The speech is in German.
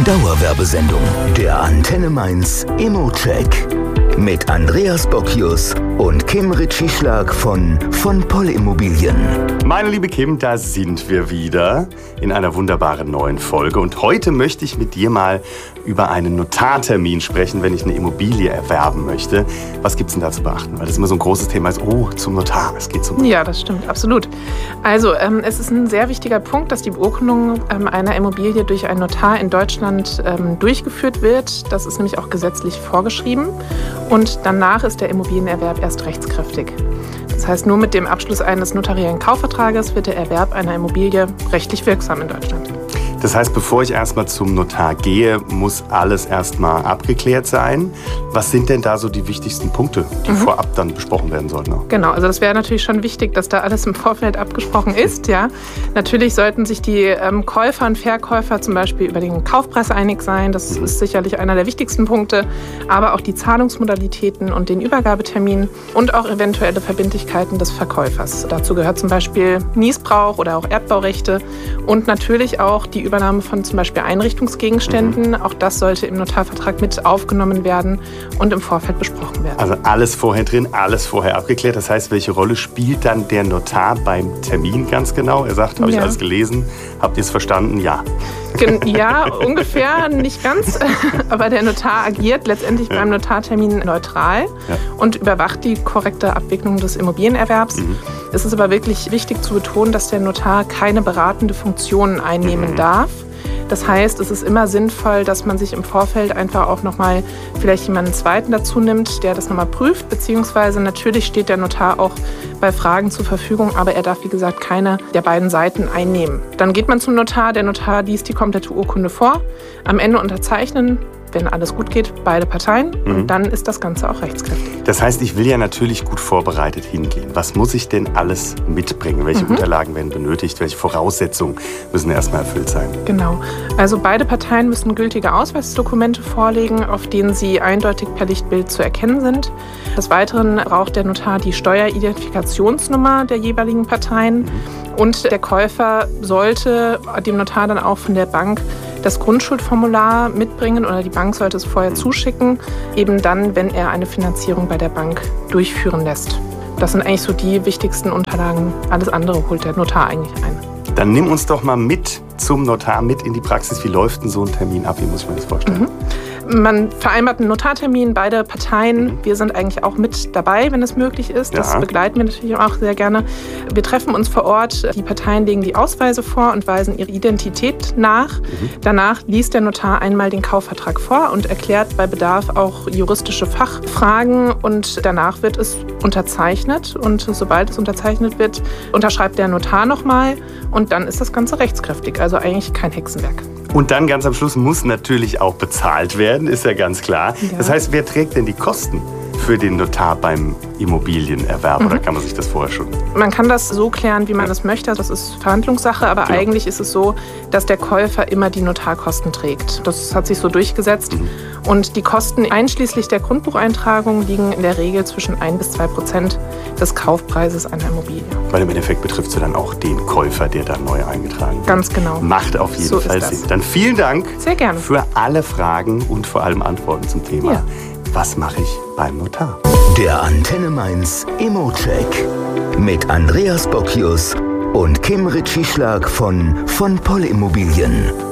Dauerwerbesendung. Der Antenne Mainz Immo-Check. Mit Andreas Bockius und Kim Ritschieschlag von Poll Immobilien. Meine liebe Kim, da sind wir wieder in einer wunderbaren neuen Folge. Und heute möchte ich mit dir mal über einen Notartermin sprechen, wenn ich eine Immobilie erwerben möchte. Was gibt es denn da zu beachten? Weil das immer so ein großes Thema ist. Oh, zum Notar, es geht zum Notar. Ja, das stimmt, absolut. Also, es ist ein sehr wichtiger Punkt, dass die Beurkundung einer Immobilie durch einen Notar in Deutschland durchgeführt wird. Das ist nämlich auch gesetzlich vorgeschrieben. Und danach ist der Immobilienerwerb erst rechtskräftig. Das heißt, nur mit dem Abschluss eines notariellen Kaufvertrages wird der Erwerb einer Immobilie rechtlich wirksam in Deutschland. Das heißt, bevor ich erstmal zum Notar gehe, muss alles erstmal abgeklärt sein. Was sind denn da so die wichtigsten Punkte, die vorab dann besprochen werden sollten? Genau, also das wäre natürlich schon wichtig, dass da alles im Vorfeld abgesprochen ist. Ja. Natürlich sollten sich die Käufer und Verkäufer zum Beispiel über den Kaufpreis einig sein. Das ist sicherlich einer der wichtigsten Punkte. Aber auch die Zahlungsmodalitäten und den Übergabetermin und auch eventuelle Verbindlichkeiten des Verkäufers. Dazu gehört zum Beispiel Nießbrauch oder auch Erbbaurechte und natürlich auch die Übernahme von zum Beispiel Einrichtungsgegenständen. Auch das sollte im Notarvertrag mit aufgenommen werden und im Vorfeld besprochen werden. Also alles vorher drin, alles vorher abgeklärt. Das heißt, welche Rolle spielt dann der Notar beim Termin ganz genau? Er sagt, habe ich alles gelesen? Habt ihr es verstanden? Ja. Ja, ungefähr, nicht ganz. Aber der Notar agiert letztendlich beim Notartermin neutral und überwacht die korrekte Abwicklung des Immobilienerwerbs. Es ist aber wirklich wichtig zu betonen, dass der Notar keine beratende Funktion einnehmen darf. Das heißt, es ist immer sinnvoll, dass man sich im Vorfeld einfach auch nochmal vielleicht jemanden zweiten dazu nimmt, der das nochmal prüft, beziehungsweise natürlich steht der Notar auch bei Fragen zur Verfügung, aber er darf, wie gesagt, keine der beiden Seiten einnehmen. Dann geht man zum Notar, der Notar liest die komplette Urkunde vor, am Ende unterzeichnen, wenn alles gut geht, beide Parteien und dann ist das Ganze auch rechtskräftig. Das heißt, ich will ja natürlich gut vorbereitet hingehen. Was muss ich denn alles mitbringen? Welche Unterlagen werden benötigt? Welche Voraussetzungen müssen erstmal erfüllt sein? Genau. Also beide Parteien müssen gültige Ausweisdokumente vorlegen, auf denen sie eindeutig per Lichtbild zu erkennen sind. Des Weiteren braucht der Notar die Steueridentifikationsnummer der jeweiligen Parteien und der Käufer sollte dem Notar dann auch von der Bank das Grundschuldformular mitbringen oder die Bank sollte es vorher zuschicken, eben dann, wenn er eine Finanzierung bei der Bank durchführen lässt. Das sind eigentlich so die wichtigsten Unterlagen. Alles andere holt der Notar eigentlich ein. Dann nimm uns doch mal mit zum Notar, mit in die Praxis. Wie läuft denn so ein Termin ab? Wie muss ich mir das vorstellen? Man vereinbart einen Notartermin, beide Parteien. Wir sind eigentlich auch mit dabei, wenn es möglich ist. Das begleiten wir natürlich auch sehr gerne. Wir treffen uns vor Ort. Die Parteien legen die Ausweise vor und weisen ihre Identität nach. Danach liest der Notar einmal den Kaufvertrag vor und erklärt bei Bedarf auch juristische Fachfragen. Und danach wird es unterzeichnet. Und sobald es unterzeichnet wird, unterschreibt der Notar nochmal. Und dann ist das Ganze rechtskräftig. Also eigentlich kein Hexenwerk. Und dann ganz am Schluss muss natürlich auch bezahlt werden, ist ja ganz klar. Ja. Das heißt, wer trägt denn die Kosten für den Notar beim Immobilienerwerb? Oder kann man sich das vorher schon? Man kann das so klären, wie man das möchte. Das ist Verhandlungssache. Aber eigentlich ist es so, dass der Käufer immer die Notarkosten trägt. Das hat sich so durchgesetzt. Und die Kosten einschließlich der Grundbucheintragung liegen in der Regel zwischen 1-2% des Kaufpreises einer Immobilie. Weil im Endeffekt betrifft es dann auch den Käufer, der da neu eingetragen wird. Ganz genau. Macht auf jeden Fall Sinn. Dann vielen Dank sehr gerne für alle Fragen und vor allem Antworten zum Thema. Ja. Was mache ich beim Notar? Der Antenne Mainz Immo-Check mit Andreas Bockius und Kim Ritschieschlag von Poll Immobilien.